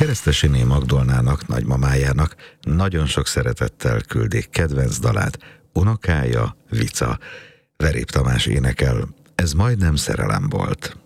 Keresztesiné Magdolnának, nagymamájának nagyon sok szeretettel küldik kedvenc dalát, unokája, Vica. Verép Tamás énekel, Ez majdnem szerelem volt.